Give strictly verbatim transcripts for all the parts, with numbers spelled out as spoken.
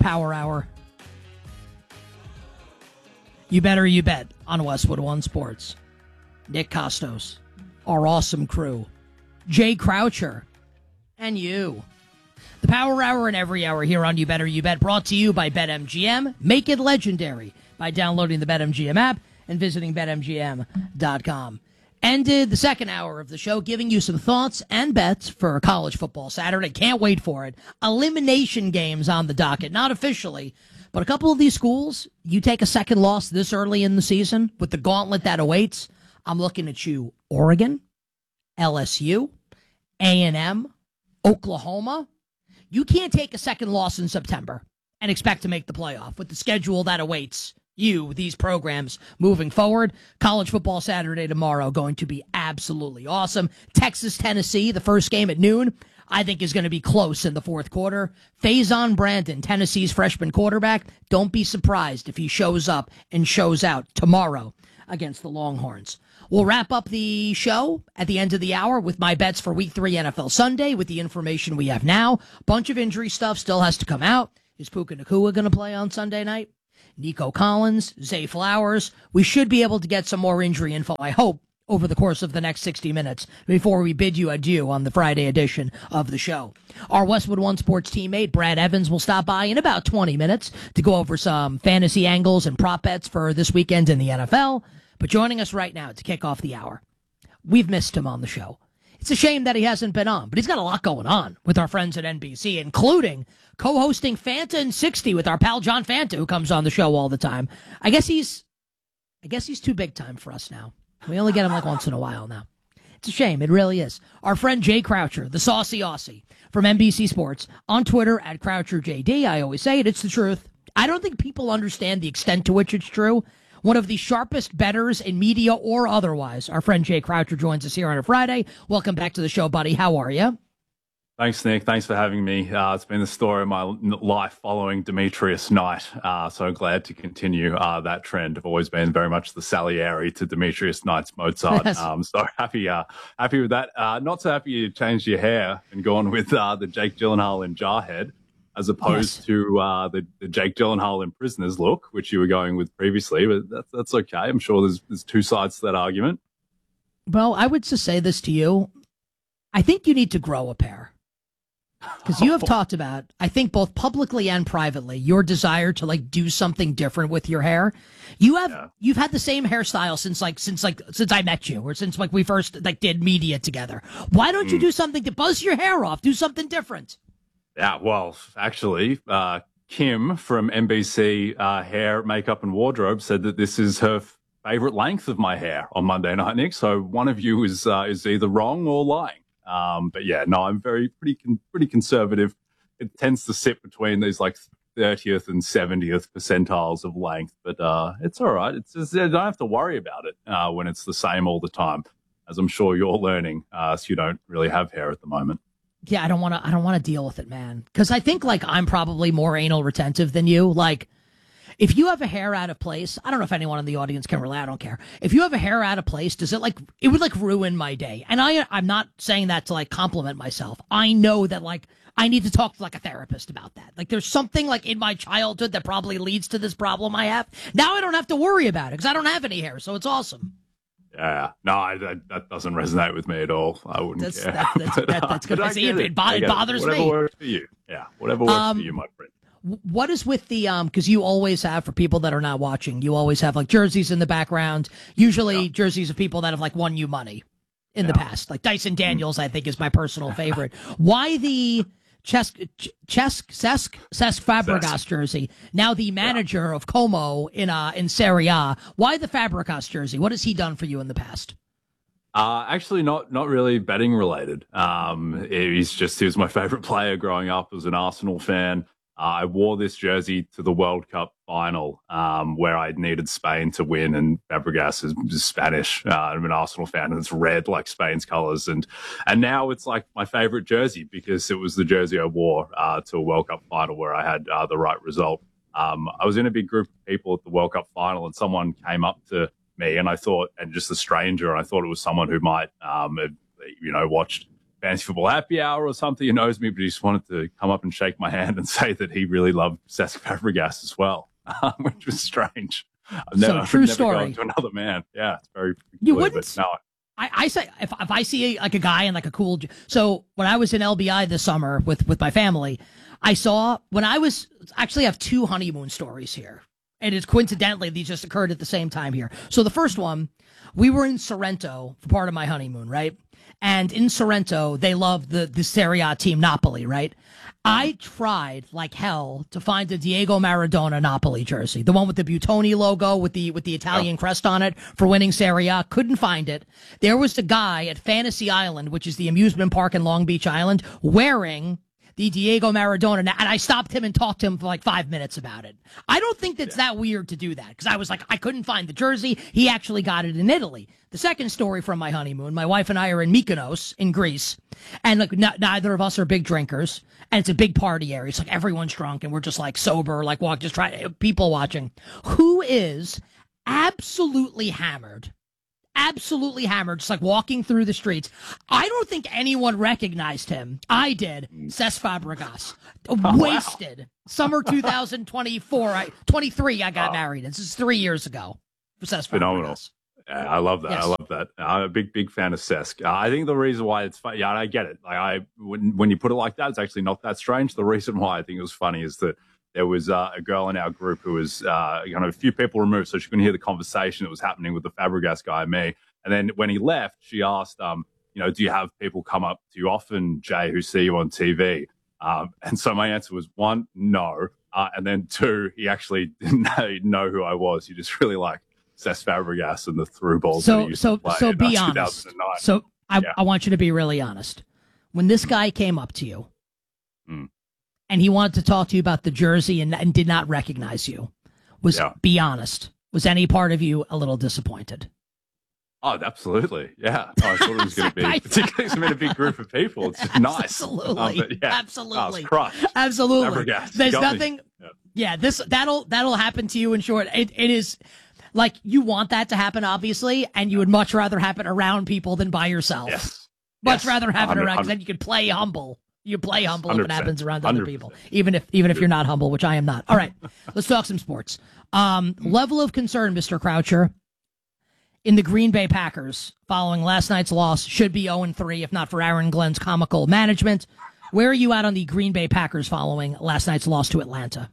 Power Hour. You better you bet on Westwood One Sports. Nick Costos, our awesome crew, Jay Croucher, and you. The Power Hour and every hour here on You Better You Bet, brought to you by BetMGM. Make it legendary by downloading the BetMGM app and visiting Bet M G M dot com. Ended the second hour of the show giving you some thoughts and bets for college football Saturday. Can't wait for it. Elimination games on the docket, not officially, but a couple of these schools, you take a second loss this early in the season with the gauntlet that awaits. I'm looking at you, Oregon, L S U, A and M, Oklahoma. You can't take a second loss in September and expect to make the playoff with the schedule that awaits you, these programs, moving forward. College football Saturday tomorrow going to be absolutely awesome. Texas, Tennessee, the first game at noon, I think is going to be close in the fourth quarter. Faison Brandon, Tennessee's freshman quarterback, don't be surprised if he shows up and shows out tomorrow against the Longhorns. We'll wrap up the show at the end of the hour with my bets for Week three N F L Sunday with the information we have now. Bunch of injury stuff still has to come out. Is Puka Nacua going to play on Sunday night? Nico Collins, Zay Flowers. We should be able to get some more injury info, I hope, over the course of the next sixty minutes before we bid you adieu on the Friday edition of the show. Our Westwood One Sports teammate, Brad Evans, will stop by in about twenty minutes to go over some fantasy angles and prop bets for this weekend in the N F L. But joining us right now to kick off the hour, we've missed him on the show. It's a shame that he hasn't been on, but he's got a lot going on with our friends at N B C, including co-hosting Fanta and sixty with our pal John Fanta, who comes on the show all the time. I guess he's, I guess he's too big time for us now. We only get him like once in a while now. It's a shame. It really is. Our friend Jay Croucher, the saucy Aussie from N B C Sports, on Twitter at Croucher J D. I always say it. It's the truth. I don't think people understand the extent to which it's true. One of the sharpest bettors in media or otherwise. Our friend Jay Croucher joins us here on a Friday. Welcome back to the show, buddy. How are you? Thanks, Nick. Thanks for having me. Uh, it's been the story of my life following Demetrius Knight. Uh, so glad to continue uh, that trend. I've always been very much the Salieri to Demetrius Knight's Mozart. Yes. Um, so happy, uh, happy with that. Uh, not so happy you changed your hair and gone with uh, the Jake Gyllenhaal in Jarhead, as opposed yes. to uh, the, the Jake Gyllenhaal in Prisoners look, which you were going with previously. But that's, that's okay. I'm sure there's there's two sides to that argument. Well, I would just say this to you. I think you need to grow a pair. Because you have talked about, I think both publicly and privately, your desire to like do something different with your hair. You have yeah. you've had the same hairstyle since like since like since I met you, or since like we first like did media together. Why don't mm. you do something to buzz your hair off? Do something different. Yeah, well, actually, uh, Kim from N B C uh, Hair, Makeup and Wardrobe said that this is her favorite length of my hair on Monday night, Nick. So one of you is uh, is either wrong or lying. Um, but yeah, no, I'm very pretty con- pretty conservative. It tends to sit between these like thirtieth and seventieth percentiles of length, but uh, it's all right. It's just, I don't have to worry about it uh, when it's the same all the time, as I'm sure you're learning. Uh, so you don't really have hair at the moment. Yeah, I don't want to. I don't want to deal with it, man. Because I think like I'm probably more anal retentive than you. Like, if you have a hair out of place, I don't know if anyone in the audience can relate. I don't care. If you have a hair out of place, does it like it would like ruin my day? And I, I'm not saying that to like compliment myself. I know that like I need to talk to like a therapist about that. Like, there's something like in my childhood that probably leads to this problem I have. Now I don't have to worry about it because I don't have any hair, so it's awesome. Yeah, no, I, that, that doesn't resonate with me at all. I wouldn't that's, care. That, that's, but, that, uh, that's good. I See, it, it, it. bo- it bothers whatever me. Whatever works for you. Yeah, whatever works um, for you, my friend. What is with the, um, because you always have, for people that are not watching, you always have like jerseys in the background, usually yeah. jerseys of people that have like won you money in yeah. the past. Like Dyson Daniels, I think, is my personal favorite. Why the Cesc, Cesc, Cesc, Cesc Fabregas Cesc. jersey? Now the manager yeah. of Como in, uh, in Serie A. Why the Fabregas jersey? What has he done for you in the past? Uh, actually, not not really betting related. Um, he's just he was my favorite player growing up. I was an Arsenal fan. Uh, I wore this jersey to the World Cup final um, where I needed Spain to win, and Fabregas is, is Spanish. Uh, I'm an Arsenal fan, and it's red like Spain's colours. And and now it's like my favorite jersey because it was the jersey I wore uh, to a World Cup final where I had uh, the right result. Um, I was in a big group of people at the World Cup final, and someone came up to me, and I thought, and just a stranger, and I thought it was someone who might, um, have, you know, watched fantasy football happy hour or something. He knows me, but he just wanted to come up and shake my hand and say that he really loved Cesc Fabregas as well, um, which was strange. I've never, so true I've never story. gone to another man. Yeah, it's very. You wouldn't. No. I, I say if if I see like a guy in like a cool. So when I was in L B I this summer with with my family, I saw when I was actually I have two honeymoon stories here, and it's coincidentally these just occurred at the same time here. So the first one, we were in Sorrento for part of my honeymoon, right? And in Sorrento, they love the the Serie A team Napoli, right? I tried like hell to find a Diego Maradona Napoli jersey, the one with the Buitoni logo with the with the Italian oh. crest on it for winning Serie A. Couldn't find it. There was the guy at Fantasy Island, which is the amusement park in Long Beach Island, wearing the Diego Maradona, and I stopped him and talked to him for like five minutes about it. I don't think that's yeah. that weird to do that, because I was like, I couldn't find the jersey. He actually got it in Italy. The second story from my honeymoon, my wife and I are in Mykonos in Greece, and like n- neither of us are big drinkers, and it's a big party area. It's like everyone's drunk, and we're just like sober, like walk, just try people watching. Who is absolutely hammered? Absolutely hammered, just like walking through the streets. I don't think anyone recognized him. I did. Cesc Fabregas. Oh, Wasted. Wow. Summer two thousand twenty-four, I, twenty-three, I got oh. married. This is three years ago for Cesc Fabregas. Phenomenal. Yeah, I love that. Yes. I love that. I'm a big, big fan of Cesc. Uh, I think the reason why it's funny, yeah, I get it. Like I, when, when you put it like that, it's actually not that strange. The reason why I think it was funny is that there was uh, a girl in our group who was, uh, you know, a few people removed, so she couldn't hear the conversation that was happening with the Fabregas guy and me. And then when he left, she asked, um, you know, do you have people come up to you often, Jay, who see you on T V? Um, and so my answer was, one, no. Uh, and then two, he actually didn't know who I was. He just really liked Cesc Fabregas and the through balls so, that he used so, to play so in, be uh, honest. two thousand nine. So I, yeah. I want you to be really honest. When this guy came up to you mm. and he wanted to talk to you about the jersey and, and did not recognize you, was yeah. be honest. Was any part of you a little disappointed? Oh, absolutely. Yeah. Oh, I thought it was going to be, particularly in a big group of people. It's nice. Absolutely. Um, yeah. Absolutely. Oh, crushed. Absolutely. Fabregas. There's Got nothing. Yeah. yeah. This, that'll, that'll happen to you in short. It, it is like you want that to happen, obviously, and you would much rather happen around people than by yourself. Yes. Much yes. rather have it around, because then you can play humble. You play humble if it happens around one hundred other percent. people, even if even if you're not humble, which I am not. All right, let's talk some sports. Um, level of concern, Mister Croucher, in the Green Bay Packers following last night's loss should be oh and three if not for Aaron Glenn's comical management. Where are you at on the Green Bay Packers following last night's loss to Atlanta?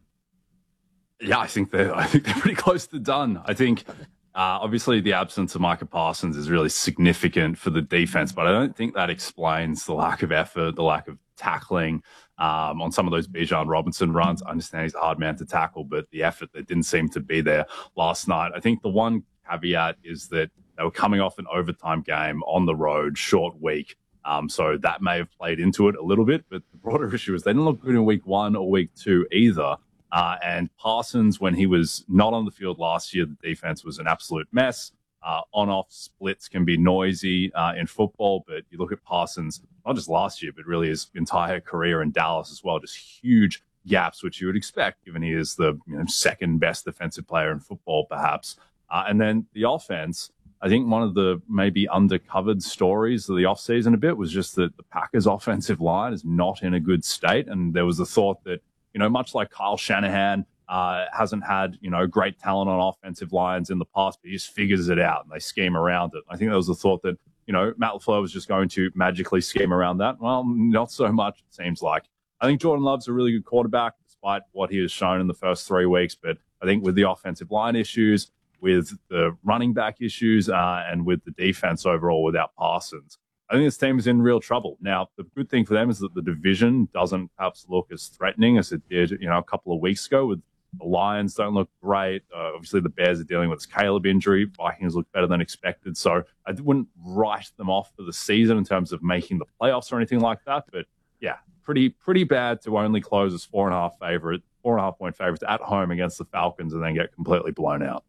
Yeah, I think they're I think they're pretty close to done. I think. Uh, obviously, the absence of Micah Parsons is really significant for the defense, but I don't think that explains the lack of effort, the lack of tackling um, on some of those Bijan Robinson runs. I understand he's a hard man to tackle, but the effort that didn't seem to be there last night. I think the one caveat is that they were coming off an overtime game on the road, short week. Um, so that may have played into it a little bit, but the broader issue is they didn't look good in week one or week two either. Uh, and Parsons, when he was not on the field last year, the defense was an absolute mess. Uh, on-off splits can be noisy uh, in football, but you look at Parsons, not just last year, but really his entire career in Dallas as well, just huge gaps, which you would expect, given he is the you know, second best defensive player in football, perhaps. Uh, and then the offense, I think one of the maybe undercovered stories of the offseason a bit was just that the Packers' offensive line is not in a good state. And there was the thought that, you know, much like Kyle Shanahan uh, hasn't had, you know, great talent on offensive lines in the past, but he just figures it out and they scheme around it. I think there was the thought that, you know, Matt LaFleur was just going to magically scheme around that. Well, not so much, it seems like. I think Jordan Love's a really good quarterback, despite what he has shown in the first three weeks. But I think with the offensive line issues, with the running back issues, uh, and with the defense overall without Parsons, I think this team is in real trouble. Now, the good thing for them is that the division doesn't perhaps look as threatening as it did, you know, a couple of weeks ago. With the Lions don't look great. Uh, obviously, the Bears are dealing with this Caleb injury. Vikings look better than expected. So I wouldn't write them off for the season in terms of making the playoffs or anything like that. But yeah, pretty pretty bad to only close as four and a half favorite, four and a half point favorites at home against the Falcons and then get completely blown out.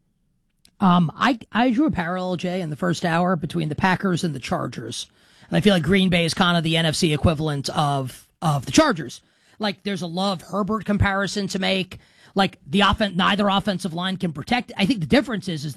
Um, I I drew a parallel, Jay, in the first hour between the Packers and the Chargers. And I feel like Green Bay is kind of the N F C equivalent of of the Chargers. Like, there's a Love Herbert comparison to make. Like, the offen- neither offensive line can protect. I think the difference is is that the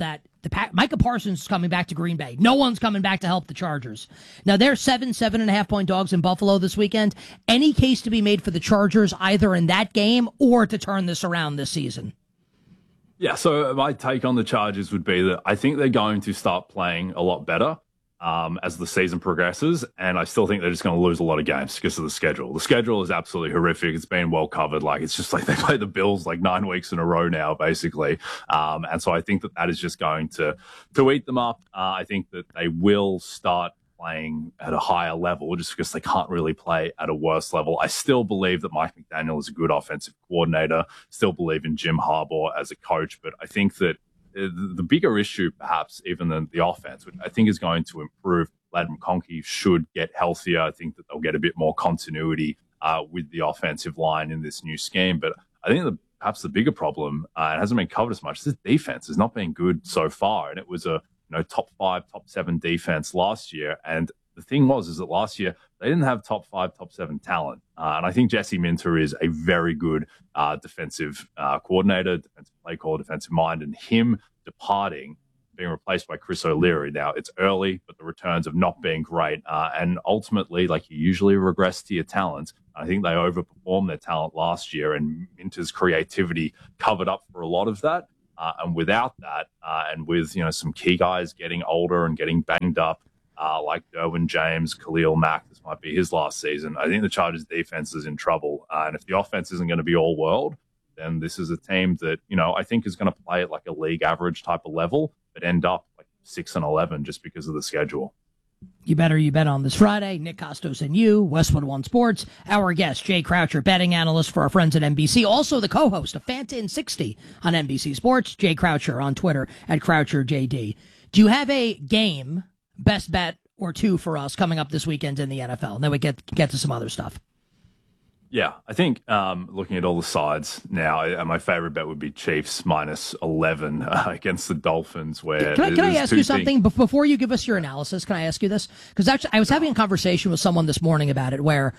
The pa- Micah Parsons is coming back to Green Bay. No one's coming back to help the Chargers. Now, they're seven, seven and a half point dogs in Buffalo this weekend. Any case to be made for the Chargers either in that game or to turn this around this season? Yeah, so my take on the Chargers would be that I think they're going to start playing a lot better um, as the season progresses, and I still think they're just going to lose a lot of games because of the schedule. The schedule is absolutely horrific. It's been well covered. Like, it's just like they play the Bills like nine weeks in a row now, basically. Um, and so I think that that is just going to, to eat them up. Uh, I think that they will start playing at a higher level just because they can't really play at a worse level. I still believe that Mike McDaniel is a good offensive coordinator, still believe in Jim Harbaugh as a coach, but I think that the bigger issue, perhaps even than the offense, which I think is going to improve, Ladd McConkey should get healthier. I think that they'll get a bit more continuity uh, with the offensive line in this new scheme, but I think that perhaps the bigger problem, uh, it hasn't been covered as much, this defense has not been good so far, and it was a you know, top five, top seven defense last year. And the thing was, is that last year they didn't have top five, top seven talent. Uh, and I think Jesse Minter is a very good uh, defensive uh, coordinator, defensive play caller, defensive mind, and him departing, being replaced by Chris O'Leary. Now, it's early, but the returns have not been great. Uh, and ultimately, like, you usually regress to your talent. I think they overperformed their talent last year, and Minter's creativity covered up for a lot of that. Uh, and without that, uh, and with, you know, some key guys getting older and getting banged up, uh, like Derwin James, Khalil Mack, this might be his last season, I think the Chargers defense is in trouble. Uh, and if the offense isn't going to be all world, then this is a team that, you know, I think is going to play at like a league average type of level, but end up like six and eleven just because of the schedule. You better, you bet on this Friday. Nick Costos and you, Westwood One Sports. Our guest, Jay Croucher, betting analyst for our friends at N B C. Also the co-host of Fantin sixty on N B C Sports. Jay Croucher on Twitter at Croucher J D. Do you have a game, best bet or two for us coming up this weekend in the N F L? And then we get get to some other stuff. Yeah, I think um, looking at all the sides now, uh, my favorite bet would be Chiefs minus eleven uh, against the Dolphins. Where can I, can I ask you something things- before you give us your analysis? Can I ask you this? Because actually, I was having a conversation with someone this morning about it, where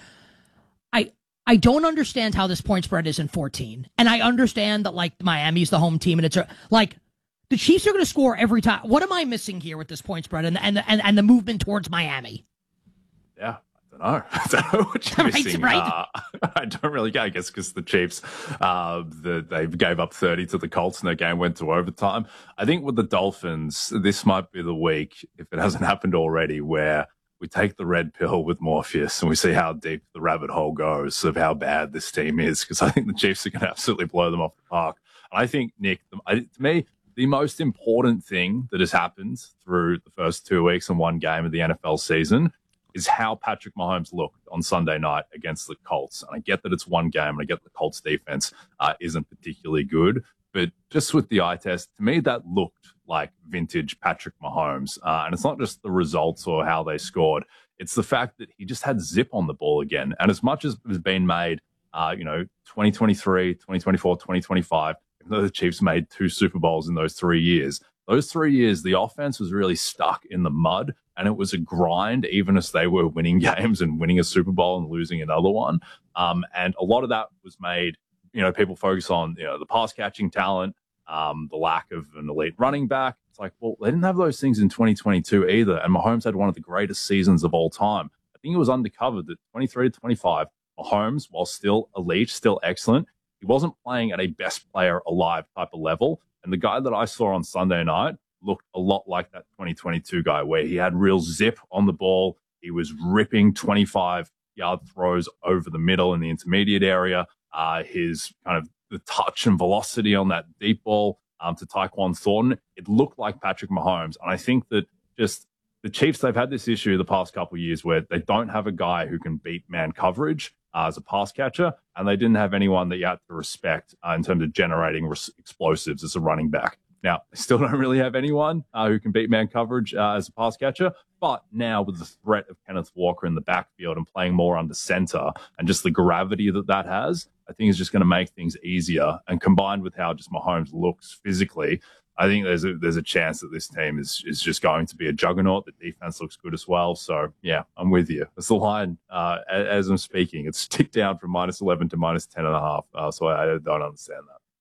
I I don't understand how this point spread isn't fourteen, and I understand that like Miami's the home team, and it's a, like the Chiefs are going to score every time. What am I missing here with this point spread and and and, and the movement towards Miami? Yeah. No, I don't know what you're Right, missing. right. Uh, I don't really get, I guess, because the Chiefs, uh, the, they gave up thirty to the Colts and their game went to overtime. I think with the Dolphins, this might be the week, if it hasn't happened already, where we take the red pill with Morpheus and we see how deep the rabbit hole goes of how bad this team is, because I think the Chiefs are going to absolutely blow them off the park. And I think, Nick, I, to me, the most important thing that has happened through the first two weeks and one game of the N F L season is how Patrick Mahomes looked on Sunday night against the Colts. And I get that it's one game, and I get the Colts defense uh, isn't particularly good, but just with the eye test, to me, that looked like vintage Patrick Mahomes. Uh, and it's not just the results or how they scored. It's the fact that he just had zip on the ball again. And as much as has been made, uh, you know, twenty twenty-three, twenty twenty-four, twenty twenty-five, even though the Chiefs made two Super Bowls in those three years, those three years, the offense was really stuck in the mud, and it was a grind, even as they were winning games and winning a Super Bowl and losing another one. Um, and a lot of that was made, you know, people focus on, you know, the pass catching talent, um, the lack of an elite running back. It's like, well, they didn't have those things in twenty twenty-two either. And Mahomes had one of the greatest seasons of all time. I think it was undercovered that twenty-three to twenty-five, Mahomes, while still elite, still excellent, he wasn't playing at a best player alive type of level. And the guy that I saw on Sunday night looked a lot like that twenty twenty-two guy, where he had real zip on the ball. He was ripping twenty-five yard throws over the middle in the intermediate area. Uh, his kind of the touch and velocity on that deep ball um, to Tyquan Thornton, it looked like Patrick Mahomes. And I think that just the Chiefs, they've had this issue the past couple of years where they don't have a guy who can beat man coverage uh, as a pass catcher, and they didn't have anyone that you had to respect uh, in terms of generating res- explosives as a running back. Now, they still don't really have anyone uh, who can beat man coverage uh, as a pass catcher, but now with the threat of Kenneth Walker in the backfield and playing more under center and just the gravity that that has, I think is just going to make things easier. And combined with how just Mahomes looks physically, I think there's a there's a chance that this team is is just going to be a juggernaut. The defense looks good as well. So, yeah, I'm with you. It's the line, uh, as I'm speaking. It's ticked down from minus eleven to minus ten and a half. Uh, so I, I don't understand that.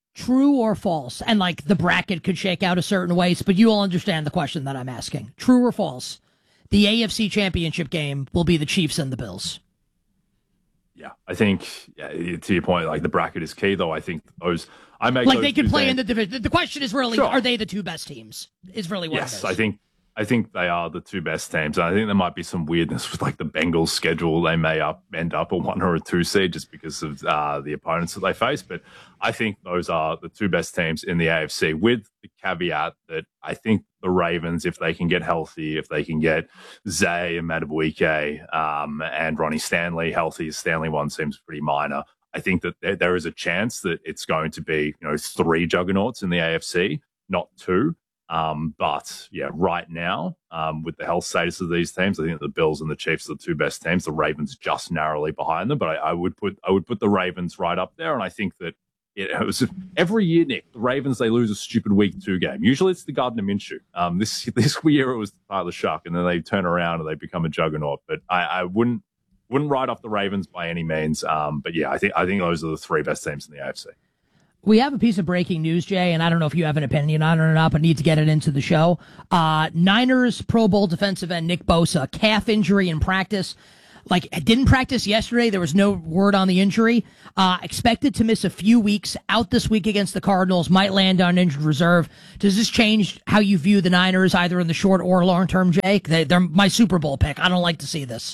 True or false? And like the bracket could shake out a certain way, but you will understand the question that I'm asking. True or false? The A F C Championship game will be the Chiefs and the Bills. Yeah, I think yeah, to your point, like the bracket is key, though. I think those I make like they can play games. in the division. The question is really, sure. Are they the two best teams? Is really what yes, it is. I think. I think they are the two best teams. And I think there might be some weirdness with like the Bengals schedule. They may up end up a one or a two seed just because of uh, the opponents that they face. But I think those are the two best teams in the A F C, with the caveat that I think the Ravens, if they can get healthy, if they can get Zay and Madubuike um, and Ronnie Stanley healthy, Stanley one seems pretty minor. I think that there, there is a chance that it's going to be, you know, three juggernauts in the A F C, not two. Um, but yeah, right now, um, with the health status of these teams, I think the Bills and the Chiefs are the two best teams. The Ravens just narrowly behind them, but I, I would put I would put the Ravens right up there. And I think that it, it was every year, Nick, the Ravens, they lose a stupid week two game. Usually it's the Gardner Minshew. Um, this this year it was Tyler Shuck, and then they turn around and they become a juggernaut. But I, I wouldn't wouldn't write off the Ravens by any means. Um, but yeah, I think I think those are the three best teams in the A F C. We have a piece of breaking news, Jay, and I don't know if you have an opinion on it or not, but need to get it into the show. Uh, Niners Pro Bowl defensive end Nick Bosa, calf injury in practice. Like, didn't practice yesterday. There was no word on the injury. Uh, expected to miss a few weeks, out this week against the Cardinals, might land on injured reserve. Does this change how you view the Niners, either in the short or long term, Jay? They, they're my Super Bowl pick. I don't like to see this.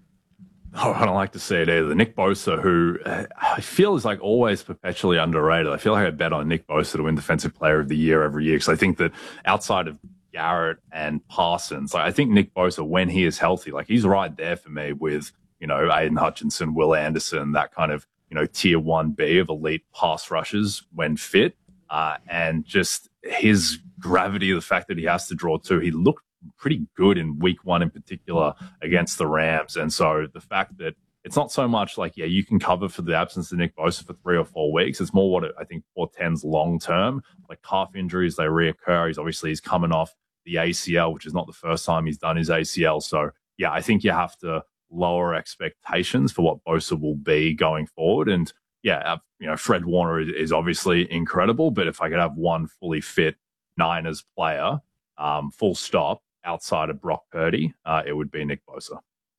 Oh, I don't like to see it either. Nick Bosa, who uh, I feel is like always perpetually underrated. I feel like I bet on Nick Bosa to win Defensive Player of the Year every year, because I think that outside of Garrett and Parsons, like, I think Nick Bosa, when he is healthy, like he's right there for me with, you know, Aiden Hutchinson, Will Anderson, that kind of, you know, tier one B of elite pass rushers when fit. Uh, and just his gravity, the fact that he has to draw two, he looked pretty good in week one in particular against the Rams. And so the fact that it's not so much like, yeah, you can cover for the absence of Nick Bosa for three or four weeks. It's more what it, I think portends long term, like calf injuries, they reoccur. He's obviously he's coming off the A C L, which is not the first time he's done his A C L. So yeah, I think you have to lower expectations for what Bosa will be going forward. And yeah, you know, Fred Warner is, is obviously incredible, but if I could have one fully fit Niners player, um, full stop, outside of Brock Purdy, uh, it would be Nick Bosa.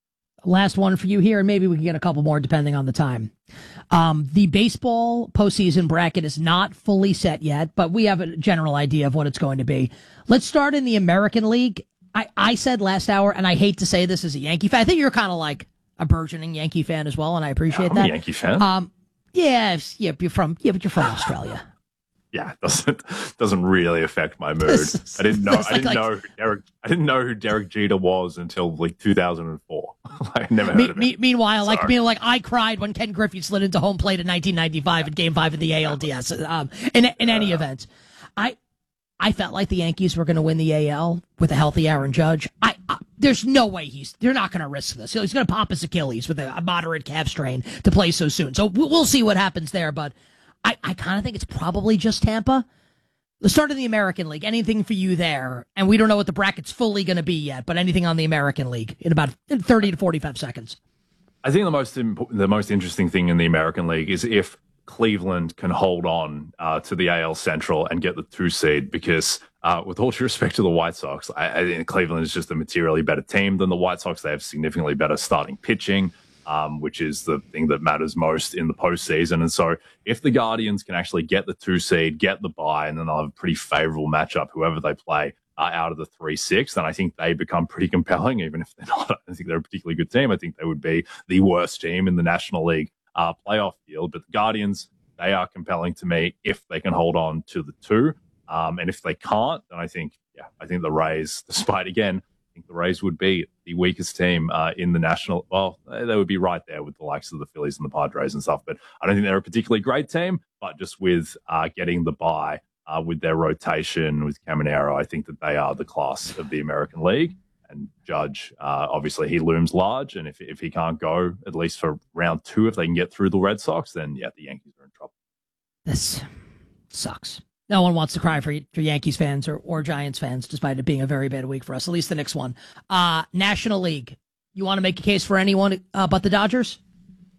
Last one for you here, and maybe we can get a couple more depending on the time. Um, the baseball postseason bracket is not fully set yet, but we have a general idea of what it's going to be. Let's start in the American League. I, I said last hour, and I hate to say this as a Yankee fan, I think you're kind of like a burgeoning Yankee fan as well, and I appreciate yeah, I'm that. a Yankee fan. Um, yeah, yeah, you're from yeah, but you're from Australia. Yeah, it doesn't doesn't really affect my mood. I didn't know. I didn't like, know. Who Derek, I didn't know who Derek Jeter was until like two thousand four. I never heard me, of him. Me, meanwhile, Sorry. like, mean, like I cried when Ken Griffey slid into home plate in nineteen ninety-five in Game Five of the A L D S. Um, in in any uh, event, I I felt like the Yankees were going to win the A L with a healthy Aaron Judge. I, I there's no way he's. They're not going to risk this. He's going to pop his Achilles with a, a moderate calf strain to play so soon. So we'll see what happens there. But I, I kind of think it's probably just Tampa. Let's start in the American League. Anything for you there? And we don't know what the bracket's fully going to be yet, but anything on the American League in about thirty to forty-five seconds. I think the most imp- the most interesting thing in the American League is if Cleveland can hold on uh, to the A L Central and get the two seed, because uh, with all due respect to the White Sox, I, I think Cleveland is just a materially better team than the White Sox. They have significantly better starting pitching. Um, which is the thing that matters most in the postseason. And so if the Guardians can actually get the two seed, get the bye, and then they'll have a pretty favorable matchup, whoever they play uh, out of the three six, then I think they become pretty compelling, even if they're not. I don't think they're a particularly good team. I think they would be the worst team in the National League uh, playoff field. But the Guardians, they are compelling to me if they can hold on to the two. Um, and if they can't, then I think, yeah, I think the Rays, despite, again, I think the Rays would be the weakest team uh, in the national. Well, they would be right there with the likes of the Phillies and the Padres and stuff. But I don't think they're a particularly great team. But just with uh, getting the bye, uh, with their rotation, with Caminero, I think that they are the class of the American League. And Judge, uh, obviously, he looms large. And if if he can't go, at least for round two, if they can get through the Red Sox, then, yeah, the Yankees are in trouble. This sucks. No one wants to cry for, for Yankees fans or, or Giants fans, despite it being a very bad week for us, at least the next one. Uh, National League. You want to make a case for anyone uh, but the Dodgers?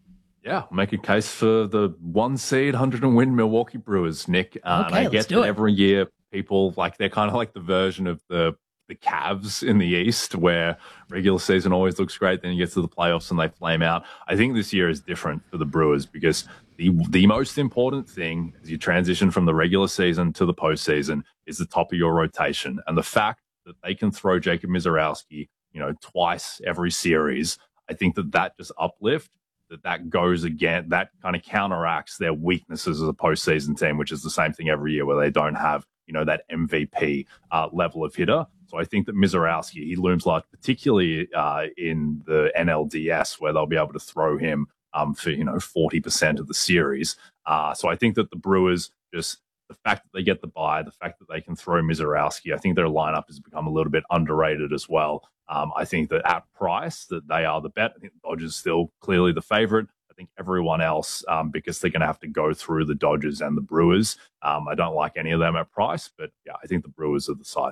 Yeah, I'll make a case for the one seed, one hundred and win Milwaukee Brewers, Nick. Uh, Okay, and I let's get do that it. every year people, like, they're kind of like the version of the the Cavs in the East, where regular season always looks great, then you get to the playoffs and they flame out. I think this year is different for the Brewers because the the most important thing as you transition from the regular season to the postseason is the top of your rotation. And the fact that they can throw Jacob Mizorowski, you know, twice every series, I think that that just uplift, that that goes again, that kind of counteracts their weaknesses as a postseason team, which is the same thing every year where they don't have, you know, that M V P uh, level of hitter. So I think that Mizorowski, he looms large, particularly uh, in the N L D S, where they'll be able to throw him um, for, you know, forty percent of the series. Uh, so I think that the Brewers, just the fact that they get the bye, the fact that they can throw Mizorowski, I think their lineup has become a little bit underrated as well. Um, I think that at price, that they are the bet. I think the Dodgers still clearly the favorite. I think everyone else, um, because they're going to have to go through the Dodgers and the Brewers. Um, I don't like any of them at price, but yeah, I think the Brewers are the side.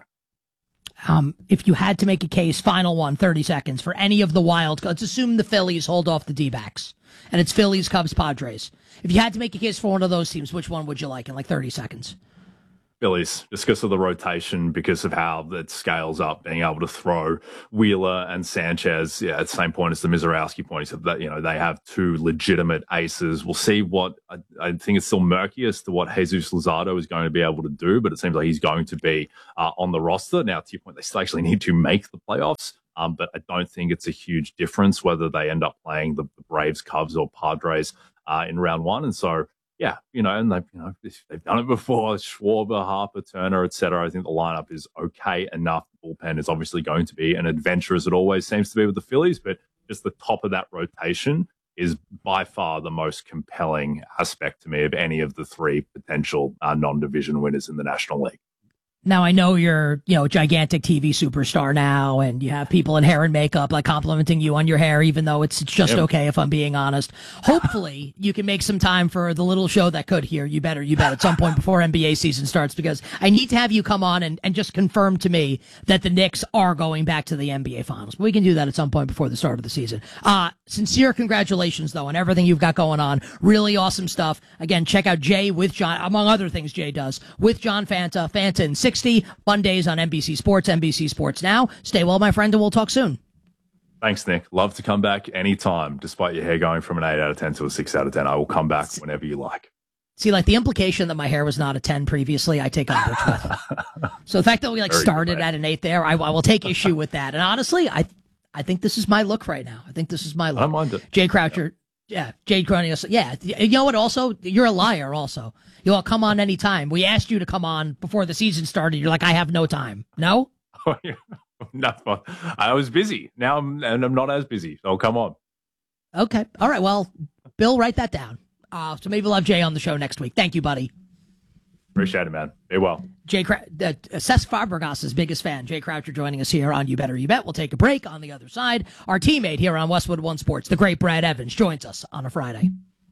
Um, if you had to make a case, final one, thirty seconds, for any of the wild, let's assume the Phillies hold off the D-backs, and it's Phillies, Cubs, Padres. If you had to make a case for one of those teams, which one would you like in like thirty seconds? Phillies, just because of the rotation, because of how that scales up, being able to throw Wheeler and Sanchez, yeah, at the same point as the Mizorowski point. He said that, you know, they have two legitimate aces. We'll see what, I, I think it's still murky as to what Jesus Luzardo is going to be able to do, but it seems like he's going to be uh, on the roster. Now, to your point, they still actually need to make the playoffs, um, but I don't think it's a huge difference whether they end up playing the, the Braves, Cubs, or Padres uh, in round one. And so, yeah, you know, and they've, you know, they've done it before. Schwarber, Harper, Turner, et cetera. I think the lineup is okay enough. The bullpen is obviously going to be an adventure, as it always seems to be with the Phillies, but just the top of that rotation is by far the most compelling aspect to me of any of the three potential uh, non-division winners in the National League. Now, I know you're, you know, a gigantic T V superstar now, and you have people in hair and makeup like complimenting you on your hair, even though it's, it's just Yep. okay, if I'm being honest. Hopefully, you can make some time for the little show that could here. You better, you bet, at some point before N B A season starts, because I need to have you come on and, and just confirm to me that the Knicks are going back to the N B A Finals. But we can do that at some point before the start of the season. Uh, sincere congratulations, though, on everything you've got going on. Really awesome stuff. Again, check out Jay with John, among other things Jay does, with John Fanta, Fanta in sixty, Mondays on N B C Sports, N B C Sports Now. Stay well, my friend, and we'll talk soon. Thanks, Nick. Love to come back anytime, despite your hair going from an eight out of ten to a six out of ten. I will come back whenever you like. See, like the implication that my hair was not a ten previously, I take umbrage with. So the fact that we like Very started good. at an eight there, I, I will take issue with that. And honestly, I I think this is my look right now. I think this is my look. I don't mind it. Jay Croucher, yeah, Jade Cronin, yeah. You know what? Also, you're a liar. Also, you'll come on anytime. We asked you to come on before the season started. You're like, I have no time. No. Oh, yeah. Not fun. I was busy. Now I'm, and I'm not as busy. So come on. Okay. All right. Well, Bill, write that down. Uh, so maybe we'll have Jay on the show next week. Thank you, buddy. Appreciate it, man. Be well. Jay, uh, Cesc Fabregas's biggest fan, Jay Croucher, joining us here on You Better You Bet. We'll take a break. On the other side, our teammate here on Westwood One Sports, the great Brad Evans, joins us on a Friday.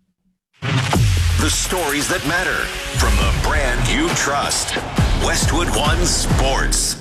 The stories that matter from the brand you trust. Westwood One Sports.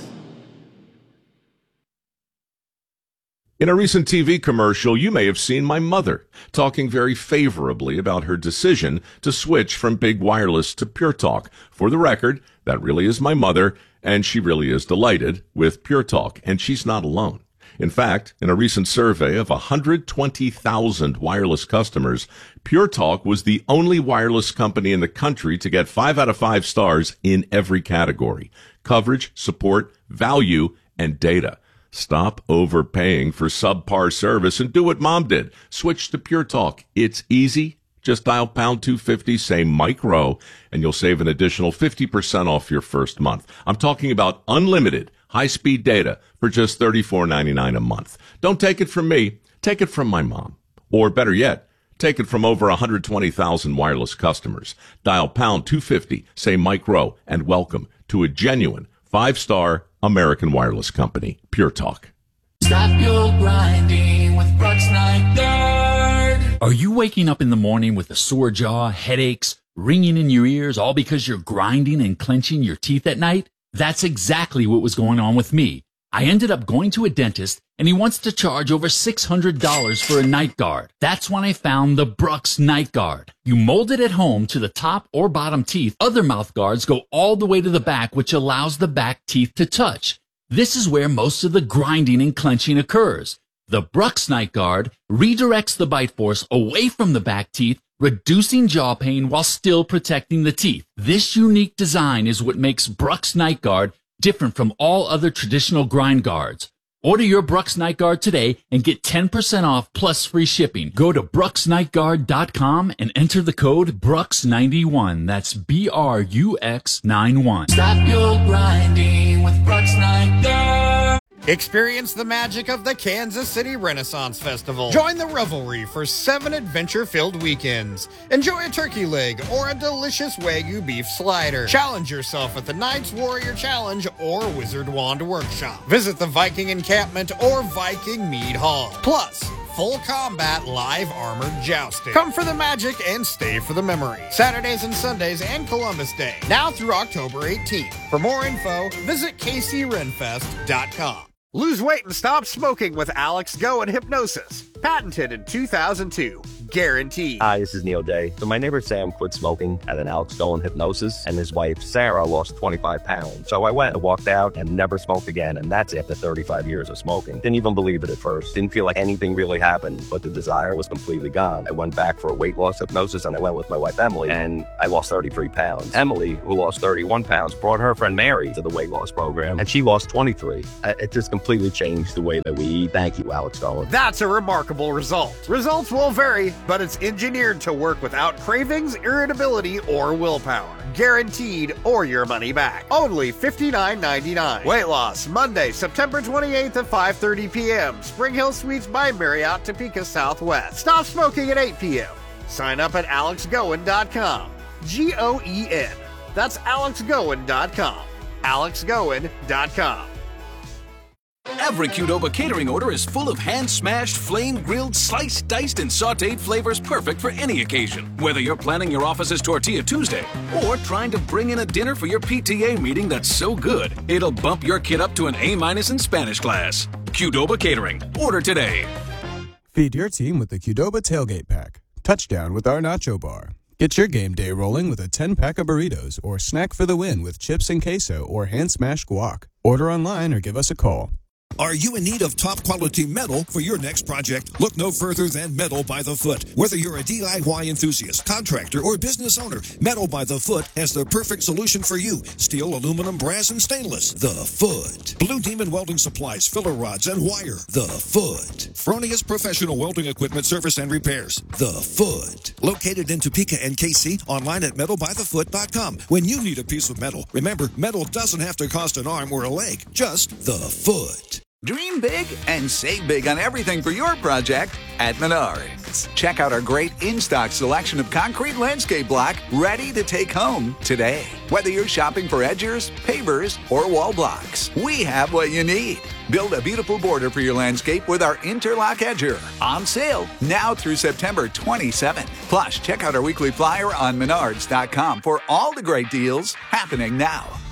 In a recent T V commercial, you may have seen my mother talking very favorably about her decision to switch from big wireless to Pure Talk. For the record, that really is my mother, and she really is delighted with Pure Talk, and she's not alone. In fact, in a recent survey of one hundred twenty thousand wireless customers, Pure Talk was the only wireless company in the country to get five out of five stars in every category: coverage, support, value, and data. Stop overpaying for subpar service and do what Mom did. Switch to Pure Talk. It's easy. Just dial pound two fifty, say Mike Rowe, and you'll save an additional fifty percent off your first month. I'm talking about unlimited high-speed data for just thirty-four ninety-nine a month. Don't take it from me. Take it from my mom. Or better yet, take it from over one hundred twenty thousand wireless customers. Dial pound two fifty, say Mike Rowe, and welcome to a genuine five-star American wireless company, Pure Talk. Stop your grinding with Brooks Nygaard. Are you waking up in the morning with a sore jaw, headaches, ringing in your ears, all because you're grinding and clenching your teeth at night? That's exactly what was going on with me. I ended up going to a dentist and he wants to charge over six hundred dollars for a night guard. That's when I found the Brux Night Guard. You mold it at home to the top or bottom teeth. Other mouth guards go all the way to the back, which allows the back teeth to touch. This is where most of the grinding and clenching occurs. The Brux Night Guard redirects the bite force away from the back teeth, reducing jaw pain while still protecting the teeth. This unique design is what makes Brux Night Guard different from all other traditional grind guards. Order your Brux Night Guard today and get ten percent off plus free shipping. Go to brux night guard dot com and enter the code brux ninety-one. That's B R U X ninety-one. Stop your grinding with Brux Night Guard. Experience the magic of the Kansas City Renaissance Festival. Join the revelry for seven adventure-filled weekends. Enjoy a turkey leg or a delicious Wagyu beef slider. Challenge yourself at the Knights Warrior Challenge or Wizard Wand Workshop. Visit the Viking Encampment or Viking Mead Hall. Plus, full combat live armored jousting. Come for the magic and stay for the memory. Saturdays and Sundays and Columbus Day. Now through October eighteenth. For more info, visit k c renfest dot com. Lose weight and stop smoking with Alex Go and Hypnosis. Patented in two thousand two. Guaranteed. Hi, this is Neil Day. So my neighbor Sam quit smoking at an Alex Go and Hypnosis, and his wife Sarah lost twenty-five pounds. So I went and walked out and never smoked again, and that's after thirty-five years of smoking. Didn't even believe it at first. Didn't feel like anything really happened, but the desire was completely gone. I went back for a weight loss hypnosis, and I went with my wife Emily, and I lost thirty-three pounds. Emily, who lost thirty-one pounds, brought her friend Mary to the weight loss program, and she lost twenty-three. It just completely changed the way that we eat. Thank you, Alex Go. That's a remarkable result. Results will vary, but it's engineered to work without cravings, irritability, or willpower. Guaranteed or your money back. Only fifty-nine ninety-nine. Weight loss, Monday, September twenty-eighth at five thirty p.m. Spring Hill Suites by Marriott, Topeka Southwest. Stop smoking at eight p.m. Sign up at alex goen dot com. G O E N. That's alex goen dot com. alex goen dot com. Every Qdoba catering order is full of hand-smashed, flame-grilled, sliced, diced, and sautéed flavors perfect for any occasion. Whether you're planning your office's Tortilla Tuesday or trying to bring in a dinner for your P T A meeting that's so good, it'll bump your kid up to an A-minus in Spanish class. Qdoba Catering. Order today. Feed your team with the Qdoba Tailgate Pack. Touchdown with our Nacho Bar. Get your game day rolling with a ten-pack of burritos or snack for the win with chips and queso or hand-smashed guac. Order online or give us a call. Are you in need of top-quality metal for your next project? Look no further than Metal by the Foot. Whether you're a D I Y enthusiast, contractor, or business owner, Metal by the Foot has the perfect solution for you. Steel, aluminum, brass, and stainless. The Foot. Blue Demon Welding Supplies, filler rods, and wire. The Foot. Fronius Professional Welding Equipment Service and Repairs. The Foot. Located in Topeka and K C, online at metal by the foot dot com. When you need a piece of metal, remember, metal doesn't have to cost an arm or a leg. Just the Foot. Dream big and save big on everything for your project at Menards. Check out our great in-stock selection of concrete landscape block ready to take home today. Whether you're shopping for edgers, pavers, or wall blocks, we have what you need. Build a beautiful border for your landscape with our Interlock Edger. On sale now through September twenty-seventh. Plus, check out our weekly flyer on menards dot com for all the great deals happening now.